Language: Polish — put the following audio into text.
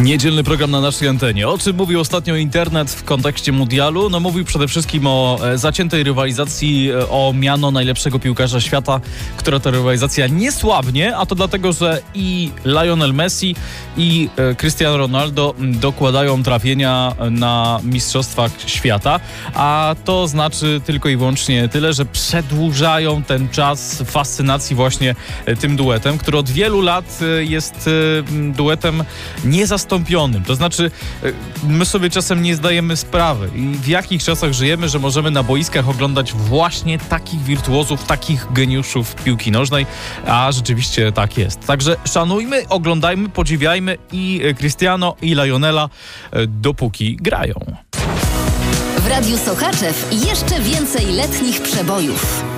Niedzielny program na naszej antenie. O czym mówił ostatnio internet w kontekście mundialu? No mówił przede wszystkim o zaciętej rywalizacji o miano najlepszego piłkarza świata, która to rywalizacja nie słabnie, a to dlatego, że i Lionel Messi i Cristiano Ronaldo dokładają trafienia na Mistrzostwach Świata, a to znaczy tylko i wyłącznie tyle, że przedłużają ten czas fascynacji właśnie tym duetem, który od wielu lat jest duetem niezastąpionym. To znaczy, my sobie czasem nie zdajemy sprawy i w jakich czasach żyjemy, że możemy na boiskach oglądać właśnie takich wirtuozów, takich geniuszów piłki nożnej, a rzeczywiście tak jest. Także szanujmy, oglądajmy, podziwiajmy i Cristiano, i Lionela, dopóki grają. W Radiu Sochaczew jeszcze więcej letnich przebojów.